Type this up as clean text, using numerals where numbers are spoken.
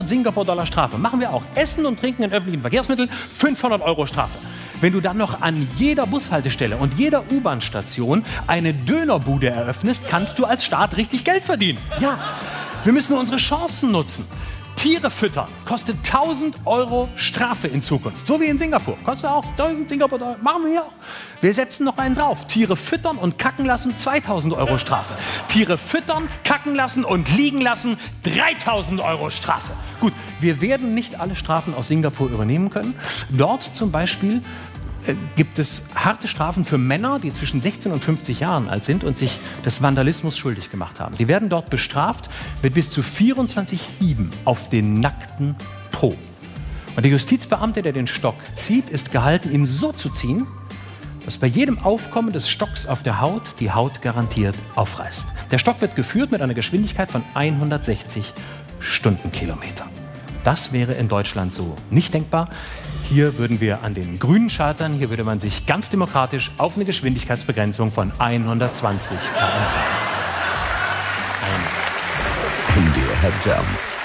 Singapur-Dollar Strafe. Machen wir auch. Essen und Trinken in öffentlichen Verkehrsmitteln, 500 € Strafe. Wenn du dann noch an jeder Bushaltestelle und jeder U-Bahn-Station eine Dönerbude eröffnest, kannst du als Staat richtig Geld verdienen. Ja, wir müssen unsere Chancen nutzen. Tiere füttern kostet 1000 € Strafe in Zukunft. So wie in Singapur. Kostet auch 1000 Singapur-Dollar. Machen wir hier auch. Wir setzen noch einen drauf. Tiere füttern und kacken lassen, 2000 € Strafe. Tiere füttern, kacken lassen und liegen lassen, 3000 € Strafe. Gut, wir werden nicht alle Strafen aus Singapur übernehmen können. Dort zum Beispiel gibt es harte Strafen für Männer, die zwischen 16 und 50 Jahren alt sind und sich des Vandalismus schuldig gemacht haben. Die werden dort bestraft mit bis zu 24 Hieben auf den nackten Po. Und der Justizbeamte, der den Stock zieht, ist gehalten, ihn so zu ziehen, dass bei jedem Aufkommen des Stocks auf der Haut die Haut garantiert aufreißt. Der Stock wird geführt mit einer Geschwindigkeit von 160 Stundenkilometer. Das wäre in Deutschland so nicht denkbar. Hier würden wir an den Grünen scheitern. Hier würde man sich ganz demokratisch auf eine Geschwindigkeitsbegrenzung von 120 km/h. MDR Jump.